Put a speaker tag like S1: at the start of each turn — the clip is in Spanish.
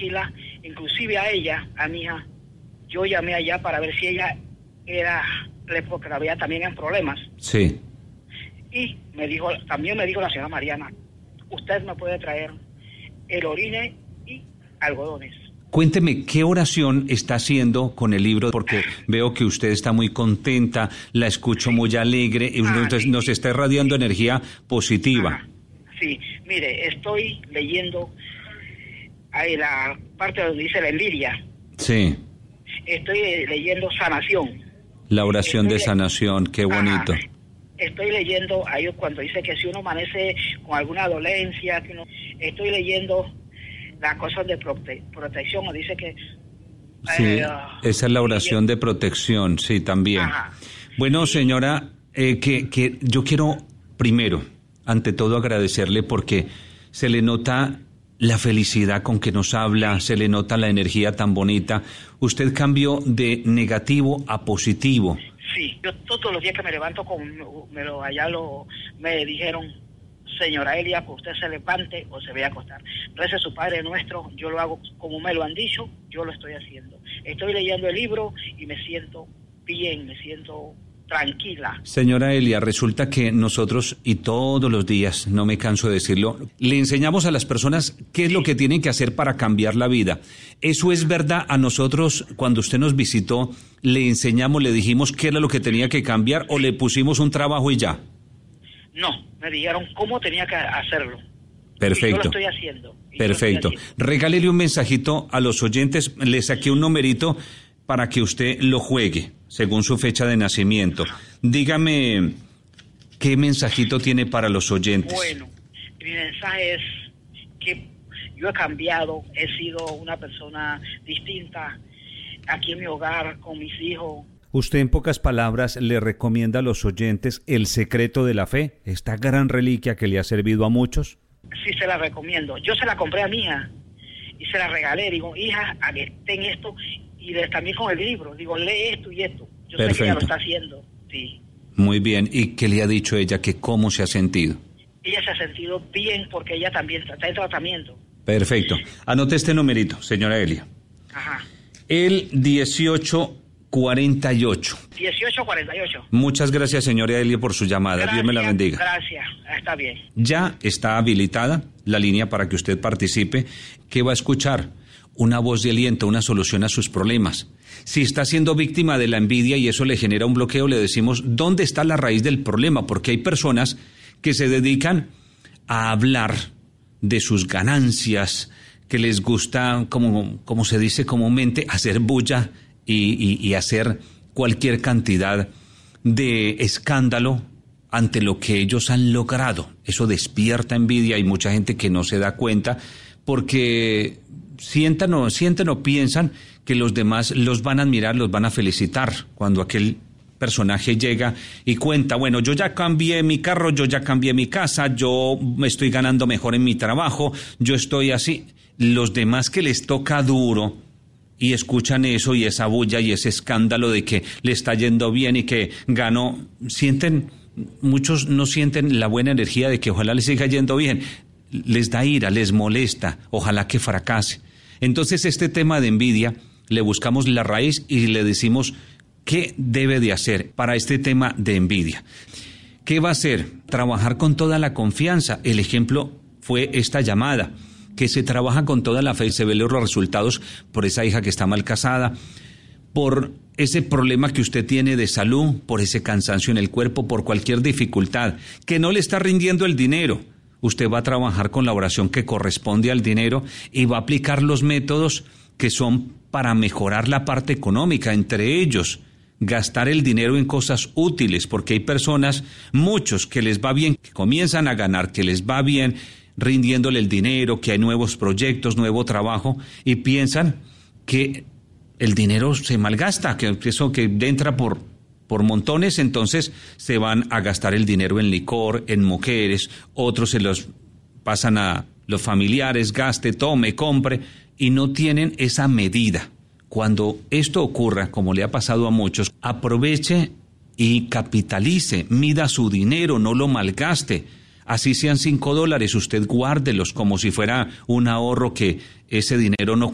S1: tranquila. Inclusive a ella, a mi hija, yo llamé allá para ver si ella porque la veía también en problemas.
S2: Sí.
S1: Y también me dijo la señora Mariana, usted me puede traer el orine y algodones.
S2: Cuénteme, ¿qué oración está haciendo con el libro? Porque veo que usted está muy contenta, la escucho muy alegre, y entonces nos está irradiando energía positiva.
S1: Sí, mire, estoy leyendo ahí la parte donde dice la envidia.
S2: Sí.
S1: Estoy leyendo sanación.
S2: La oración de sanación, qué bonito.
S1: Estoy leyendo ahí cuando dice que si uno amanece con alguna dolencia, estoy leyendo las cosas de protección, o dice que...
S2: Sí, esa es la oración de protección, sí, también.
S1: Ajá.
S2: Bueno, señora, que yo quiero primero, ante todo, agradecerle porque se le nota la felicidad con que nos habla, se le nota la energía tan bonita. Usted cambió de negativo a positivo.
S1: Sí, yo todos los días que me levanto, me dijeron, señora Elia, que usted se levante o se vaya a acostar. Rece su Padre Nuestro, yo lo hago como me lo han dicho, yo lo estoy haciendo. Estoy leyendo el libro y me siento bien, me siento tranquila.
S2: Señora Elia, resulta que nosotros, y todos los días, no me canso de decirlo, le enseñamos a las personas qué es lo que tienen que hacer para cambiar la vida. ¿Eso es verdad? A nosotros, cuando usted nos visitó, le enseñamos, le dijimos qué era lo que tenía que cambiar, o le pusimos un trabajo y ya.
S1: No, me dijeron cómo tenía que hacerlo.
S2: Perfecto.
S1: Y yo lo estoy haciendo.
S2: Perfecto. Regálele un mensajito a los oyentes, le saqué un numerito para que usted lo juegue, según su fecha de nacimiento. Dígame, ¿qué mensajito tiene para los oyentes?
S1: Bueno, mi mensaje es que yo he cambiado, he sido una persona distinta aquí en mi hogar, con mis hijos.
S2: Usted, en pocas palabras, le recomienda a los oyentes El Secreto de la Fe, esta gran reliquia que le ha servido a muchos.
S1: Sí, se la recomiendo. Yo se la compré a mi hija y se la regalé. Digo, hija, ten esto, y también con el libro. Digo, lee esto y esto. Yo
S2: Perfecto.
S1: sé que ella lo está haciendo. Sí.
S2: Muy bien. ¿Y qué le ha dicho ella? ¿Que cómo se ha sentido?
S1: Ella se ha sentido bien porque ella también está en tratamiento.
S2: Perfecto. Anote este numerito, señora Elia.
S1: Ajá.
S2: El 1848.
S1: 1848.
S2: Muchas gracias, señora Elia, por su llamada.
S1: Gracias,
S2: Dios me la bendiga.
S1: Gracias, está bien.
S2: Ya está habilitada la línea para que usted participe. ¿Qué va a escuchar? Una voz de aliento, una solución a sus problemas. Si está siendo víctima de la envidia y eso le genera un bloqueo, le decimos dónde está la raíz del problema, porque hay personas que se dedican a hablar de sus ganancias, que les gusta, como se dice comúnmente, hacer bulla y hacer cualquier cantidad de escándalo ante lo que ellos han logrado. Eso despierta envidia. Hay mucha gente que no se da cuenta porque sienten o piensan que los demás los van a admirar, los van a felicitar cuando aquel personaje llega y cuenta, bueno, yo ya cambié mi carro, yo ya cambié mi casa, yo me estoy ganando mejor en mi trabajo, yo estoy así. Los demás que les toca duro y escuchan eso y esa bulla y ese escándalo de que le está yendo bien y que ganó, muchos no sienten la buena energía de que ojalá les siga yendo bien, les da ira, les molesta, ojalá que fracase. Entonces este tema de envidia, le buscamos la raíz y le decimos qué debe de hacer para este tema de envidia. ¿Qué va a hacer? Trabajar con toda la confianza. El ejemplo fue esta llamada, que se trabaja con toda la fe y se ven los resultados por esa hija que está mal casada, por ese problema que usted tiene de salud, por ese cansancio en el cuerpo, por cualquier dificultad, que no le está rindiendo el dinero. Usted va a trabajar con la oración que corresponde al dinero y va a aplicar los métodos que son para mejorar la parte económica, entre ellos gastar el dinero en cosas útiles, porque hay personas, muchos, que les va bien, que comienzan a ganar, que les va bien rindiéndole el dinero, que hay nuevos proyectos, nuevo trabajo, y piensan que el dinero se malgasta, que eso que entra por montones, entonces se van a gastar el dinero en licor, en mujeres, otros se los pasan a los familiares, gaste, tome, compre, y no tienen esa medida. Cuando esto ocurra, como le ha pasado a muchos, aproveche y capitalice, mida su dinero, no lo malgaste. Así sean $5, usted guárdelos como si fuera un ahorro, que ese dinero no